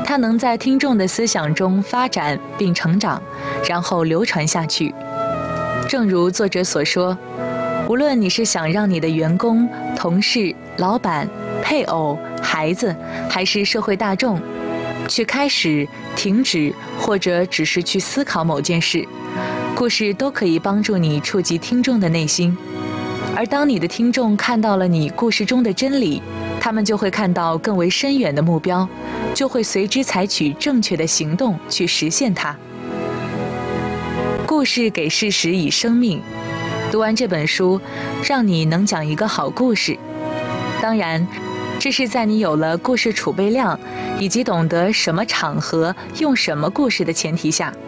它能在听众的思想中发展并成长，然后流传下去。正如作者所说，无论你是想让你的员工、同事、老板、配偶、孩子，还是社会大众，去开始、停止或者只是去思考某件事，故事都可以帮助你触及听众的内心。而当你的听众看到了你故事中的真理，他们就会看到更为深远的目标，就会随之采取正确的行动去实现它。故事给事实以生命。读完这本书，让你能讲一个好故事。当然，这是在你有了故事储备量，以及懂得什么场合用什么故事的前提下。